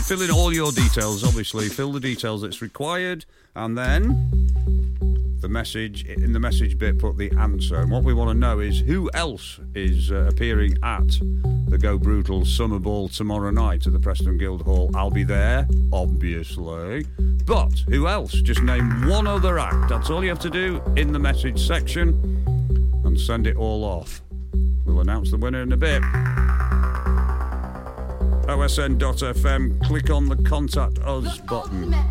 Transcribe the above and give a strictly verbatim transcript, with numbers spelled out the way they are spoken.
fill in all your details, obviously. Fill the details that's required, and then the message, in the message bit, put the answer. And what we want to know is who else is uh, appearing at the Go Brutal Summer Ball tomorrow night at the Preston Guildhall. I'll be there, obviously. But who else? Just name one other act. That's all you have to do in the message section and send it all off. We'll announce the winner in a bit. O S N dot F M, click on the Contact Us button.